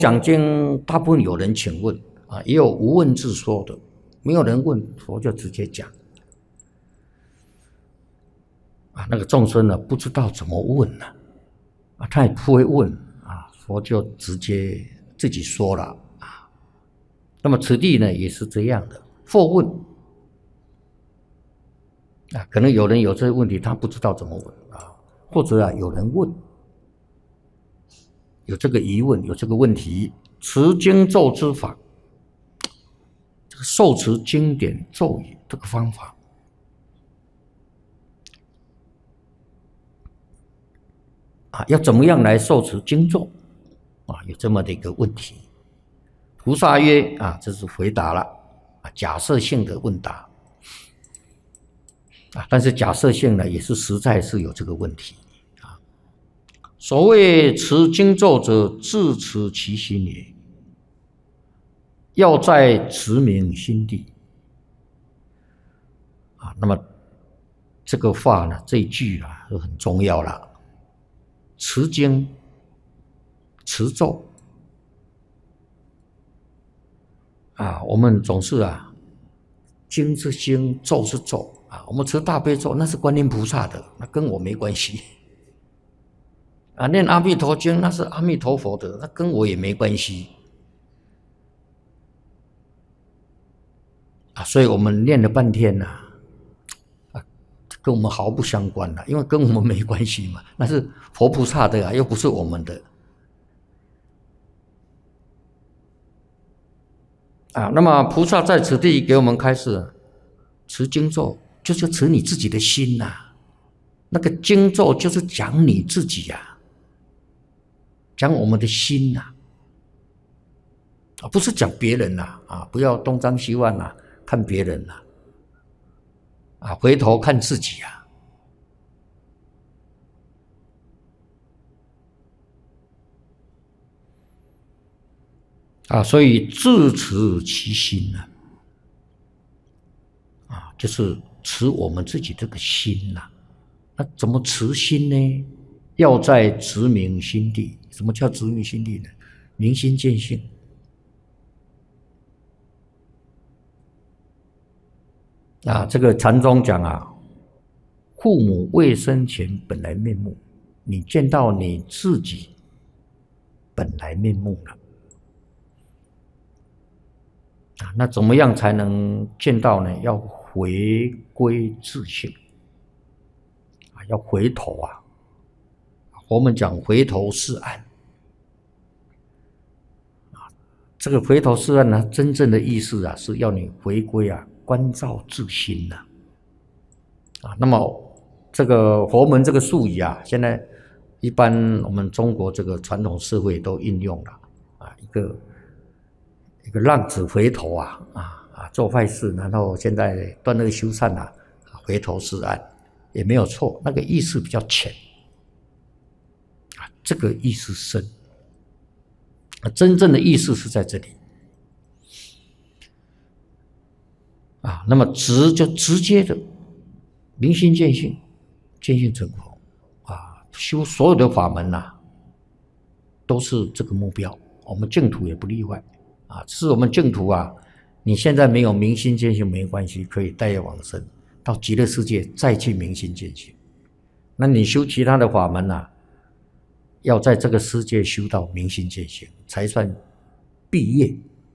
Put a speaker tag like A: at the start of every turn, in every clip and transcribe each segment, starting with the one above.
A: 讲经大部分有人请问啊，也有无问自说的，没有人问佛就直接讲啊。那个众生呢，不知道怎么问呢啊，他也不会问啊，佛就直接自己说了啊。那么此地呢也是这样的，或问啊，可能有人有这个问题，他不知道怎么问啊，或者啊有人问，有这个疑问，有这个问题，持经咒之法。这个受持经典咒语这个方法啊，要怎么样来受持经咒啊？有这么的一个问题。菩萨曰啊，这是回答了啊，假设性的问答啊，但是假设性呢，也是实在是有这个问题啊。所谓持经咒者，自持其心也，要在持明心地啊。那么这个话呢，这一句啊，是很重要了。持经、持咒啊，我们总是啊，经是经，咒是咒啊。我们持大悲咒，那是观音菩萨的，那跟我没关系啊。念阿弥陀经，那是阿弥陀佛的，那跟我也没关系啊。所以我们念了半天呐，啊，跟我们毫不相关了，因为跟我们没关系嘛，那是佛菩萨的啊，又不是我们的。啊，那么菩萨在此地给我们开示，持经咒就是持你自己的心呐、那个经咒就是讲你自己呀、讲我们的心呐、啊，不是讲别人呐、啊，不要东张西望呐、看别人呐、啊，回头看自己呀、啊，所以自持其心呐、啊，就是持我们自己这个心呐、那怎么持心呢？要在直明心地。什么叫直明心地呢？明心见性啊。这个禅宗讲啊，父母未生前本来面目，你见到你自己本来面目了啊。那怎么样才能见到呢？要回归自性啊，要回头啊。我们讲回头是岸。这个回头是岸呢，真正的意思啊，是要你回归啊，关照自心呐啊。那么这个佛门这个术语啊，现在一般我们中国这个传统社会都应用了啊，一个浪子回头做坏事，然后现在断恶修善啊，回头是岸也没有错，那个意思比较浅啊，这个意思深。真正的意思是在这里啊。那么直就直接的明心见性，见性成佛啊。修所有的法门呐、都是这个目标，我们净土也不例外啊。是我们净土啊，你现在没有明心见性没关系，可以带业往生，到极乐世界再去明心见性。那你修其他的法门呐、要在这个世界修到明心见性，才算毕业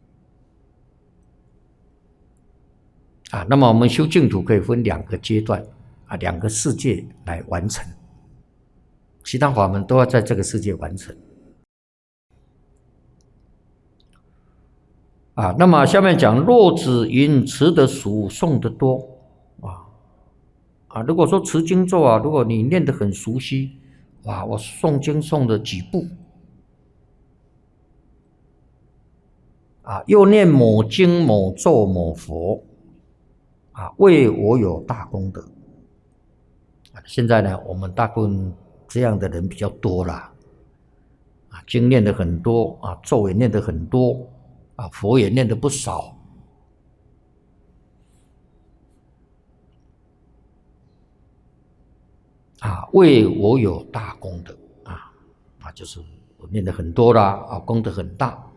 A: 啊。那么我们修净土可以分两个阶段啊，两个世界来完成，其他法门都要在这个世界完成啊。那么下面讲，若只因持的数诵的多如果说持经咒啊，如果你念得很熟悉，哇，我诵经诵了几部啊，又念某经某咒某佛啊，为我有大功德。现在呢，我们大部分这样的人比较多啦，啊，经念的很多啊，咒也念得很多啊，佛也念得不少啊，为我有大功德啊，就是念得很多啦，功德很大。